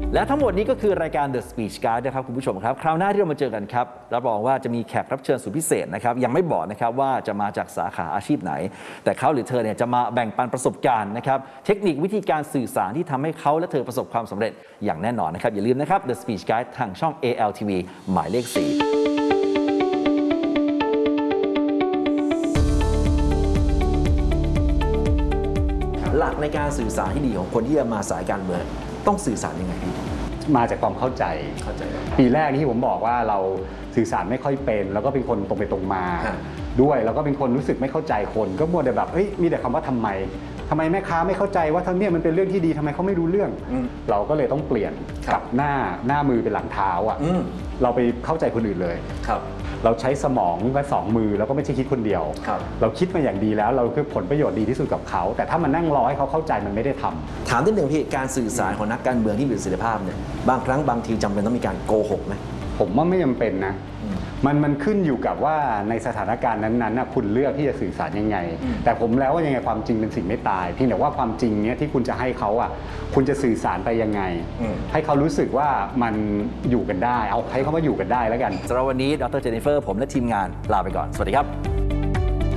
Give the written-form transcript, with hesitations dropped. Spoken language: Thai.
และทั้งหมดนี้ก็คือรายการ The Speech Guide นะครับคุณผู้ชมครับคราวหน้าที่เรามาเจอกันครับรับรองว่าจะมีแขกรับเชิญสุดพิเศษนะครับยังไม่บอกนะครับว่าจะมาจากสาขาอาชีพไหนแต่เขาหรือเธอเนี่ยจะมาแบ่งปันประสบการณ์นะครับเทคนิควิธีการสื่อสารที่ทำให้เขาและเธอประสบความสำเร็จอย่างแน่นอนนะครับอย่าลืมนะครับ The Speech Guide ทางช่อง ALTV หมายเลข 4หลักในการสื่อสารที่ดีของคนที่จะมาสายการเมืองต้องสื่อสารยังไงพี่มาจากความเข้าใจปีแรกที่ผมบอกว่าเราสื่อสารไม่ค่อยเป็นแล้วก็เป็นคนตรงไปตรงมาด้วยแล้วก็เป็นคนรู้สึกไม่เข้าใจคนก็มัวแต่แบบมีแต่คำว่าทำไมแม่ค้าไม่เข้าใจว่าทั้งนี้มันเป็นเรื่องที่ดีทำไมเขาไม่รู้เรื่องเราก็เลยต้องเปลี่ยนกับหน้ามือเป็นหลังเท้าเราไปเข้าใจคนอื่นเลยเราใช้สมองกับ2 มือแล้วก็ไม่ใช่คิดคนเดียวเราคิดมาอย่างดีแล้วเราคือผลประโยชน์ดีที่สุดกับเขาแต่ถ้ามันนั่งรอให้เขาเข้าใจมันไม่ได้ทำถามนิดหนึ่งพี่การสื่อสารของนักการเมืองที่มีประสิทธิภาพเนี่ยบางครั้งบางทีจำเป็นต้องมีการโกหกไหมผมว่าไม่จำเป็นนะมันขึ้นอยู่กับว่าในสถานการณ์นั้นๆคุณเลือกที่จะสื่อสารยังไงแต่ผมแล้วว่ายังไงความจริงเป็นสิ่งไม่ตายเพียงแต่ว่าความจริงเนี้ยที่คุณจะให้เขาคุณจะสื่อสารไปยังไงให้เขารู้สึกว่ามันอยู่กันได้เอาให้เขามาอยู่กันได้แล้วกันสำหรับวันนี้ดร.เจนนิเฟอร์ผมและทีมงานลาไปก่อนสวัสดีครับ